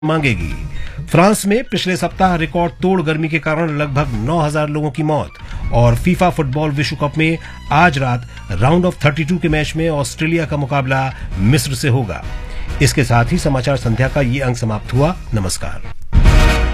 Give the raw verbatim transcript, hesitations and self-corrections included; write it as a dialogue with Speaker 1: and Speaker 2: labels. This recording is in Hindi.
Speaker 1: मांगेगी। फ्रांस में पिछले सप्ताह रिकॉर्ड तोड़ गर्मी के कारण लगभग नौ हज़ार लोगों की मौत। और फीफा फुटबॉल विश्व कप में आज रात राउंड ऑफ बत्तीस के मैच में ऑस्ट्रेलिया का मुकाबला मिस्र से होगा। इसके साथ ही समाचार संध्या का ये अंक समाप्त हुआ। नमस्कार।